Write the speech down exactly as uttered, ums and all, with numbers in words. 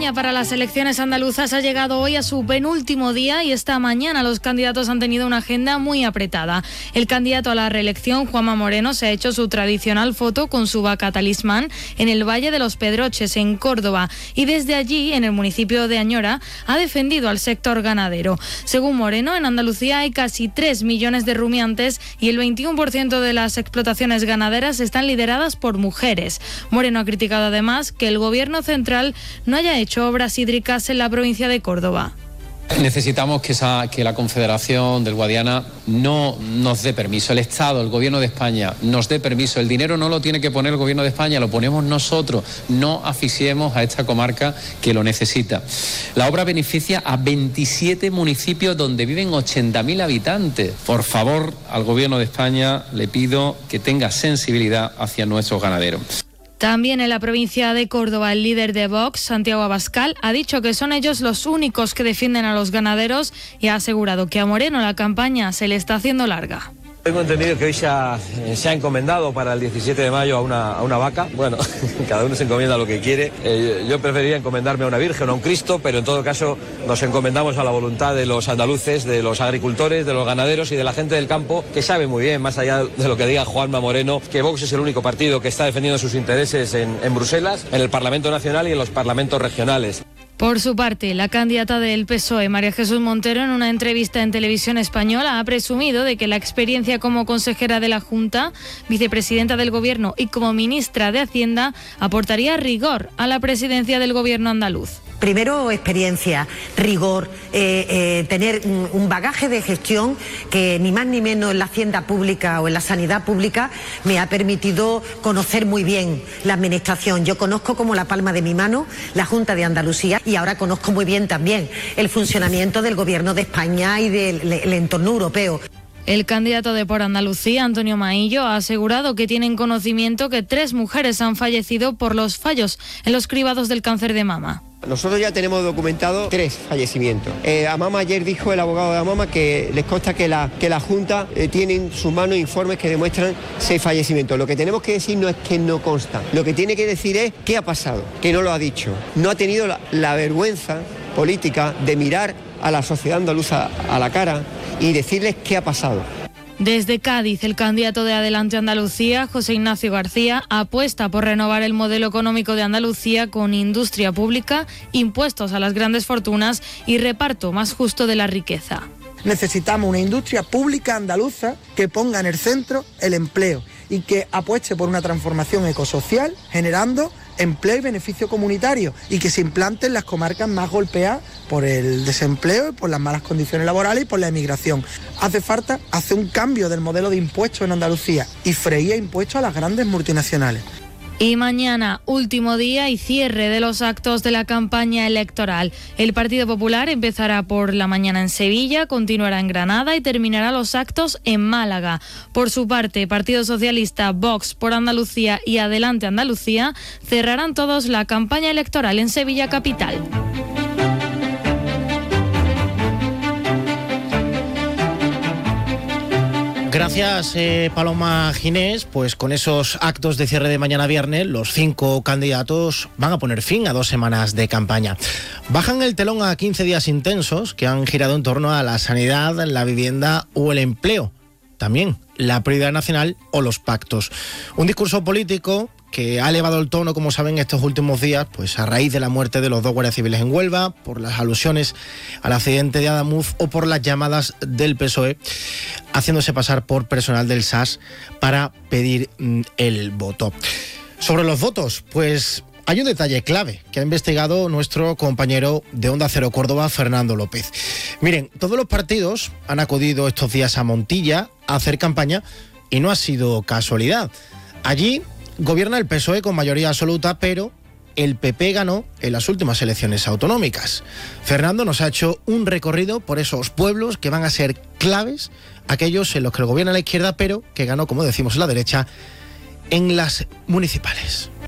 campaña para las elecciones andaluzas ha llegado hoy a su penúltimo día y esta mañana los candidatos han tenido una agenda muy apretada. El candidato a la reelección, Juanma Moreno, se ha hecho su tradicional foto con su vaca talismán en el Valle de los Pedroches, en Córdoba, y desde allí, en el municipio de Añora, ha defendido al sector ganadero. Según Moreno, en Andalucía hay casi tres millones de rumiantes y el veintiuno por ciento de las explotaciones ganaderas están lideradas por mujeres. Moreno ha criticado además que el gobierno central no haya hecho obras hídricas en la provincia de Córdoba. Necesitamos que, esa, que la Confederación del Guadiana no nos dé permiso, el Estado, el Gobierno de España nos dé permiso. El dinero no lo tiene que poner el Gobierno de España, lo ponemos nosotros. No asfixiemos a esta comarca que lo necesita. La obra beneficia a veintisiete municipios donde viven ochenta mil habitantes. Por favor, al Gobierno de España le pido que tenga sensibilidad hacia nuestros ganaderos. También en la provincia de Córdoba, el líder de Vox, Santiago Abascal, ha dicho que son ellos los únicos que defienden a los ganaderos y ha asegurado que a Moreno la campaña se le está haciendo larga. Tengo entendido que hoy se ha, se ha encomendado para el diecisiete de mayo a una, a una vaca. Bueno, cada uno se encomienda lo que quiere. Eh, yo preferiría encomendarme a una virgen o a un Cristo, pero en todo caso nos encomendamos a la voluntad de los andaluces, de los agricultores, de los ganaderos y de la gente del campo, que sabe muy bien, más allá de lo que diga Juanma Moreno, que Vox es el único partido que está defendiendo sus intereses en, en Bruselas, en el Parlamento Nacional y en los parlamentos regionales. Por su parte, la candidata del P S O E, María Jesús Montero, en una entrevista en Televisión Española, ha presumido de que la experiencia como consejera de la Junta, vicepresidenta del Gobierno y como ministra de Hacienda aportaría rigor a la presidencia del Gobierno andaluz. Primero, experiencia, rigor, eh, eh, tener un, un bagaje de gestión que ni más ni menos en la hacienda pública o en la sanidad pública me ha permitido conocer muy bien la administración. Yo conozco como la palma de mi mano la Junta de Andalucía y ahora conozco muy bien también el funcionamiento del Gobierno de España y del el entorno europeo. El candidato de Por Andalucía, Antonio Maillo, ha asegurado que tienen conocimiento que tres mujeres han fallecido por los fallos en los cribados del cáncer de mama. Nosotros ya tenemos documentado tres fallecimientos. Eh, Amama ayer dijo el abogado de Amama que les consta que la, que la Junta eh, tiene en sus manos informes que demuestran seis fallecimientos. Lo que tenemos que decir no es que no consta. Lo que tiene que decir es qué ha pasado, que no lo ha dicho. No ha tenido la, la vergüenza política de mirar a la sociedad andaluza a la cara y decirles qué ha pasado. Desde Cádiz, el candidato de Adelante Andalucía, José Ignacio García, apuesta por renovar el modelo económico de Andalucía con industria pública, impuestos a las grandes fortunas y reparto más justo de la riqueza. Necesitamos una industria pública andaluza que ponga en el centro el empleo y que apueste por una transformación ecosocial, generando empleo y beneficio comunitario, y que se implante en las comarcas más golpeadas por el desempleo, por las malas condiciones laborales y por la emigración. Hace falta hacer un cambio del modelo de impuestos en Andalucía y freír impuestos a las grandes multinacionales. Y mañana, último día y cierre de los actos de la campaña electoral. El Partido Popular empezará por la mañana en Sevilla, continuará en Granada y terminará los actos en Málaga. Por su parte, Partido Socialista, Vox, Por Andalucía y Adelante Andalucía cerrarán todos la campaña electoral en Sevilla capital. Gracias, eh, Paloma Ginés. Pues con esos actos de cierre de mañana viernes, los cinco candidatos van a poner fin a dos semanas de campaña. Bajan el telón a quince días intensos que han girado en torno a la sanidad, la vivienda o el empleo. También la prioridad nacional o los pactos. Un discurso político que ha elevado el tono, como saben, estos últimos días, pues a raíz de la muerte de los dos guardias civiles en Huelva, por las alusiones al accidente de Adamuz o por las llamadas del P S O E, haciéndose pasar por personal del S A S para pedir mm, el voto. Sobre los votos, pues hay un detalle clave que ha investigado nuestro compañero de Onda Cero Córdoba, Fernando López. Miren, todos los partidos han acudido estos días a Montilla a hacer campaña y no ha sido casualidad. Allí gobierna el P S O E con mayoría absoluta, pero el P P ganó en las últimas elecciones autonómicas. Fernando nos ha hecho un recorrido por esos pueblos que van a ser claves, aquellos en los que gobierna la izquierda, pero que ganó, como decimos, la derecha en las municipales.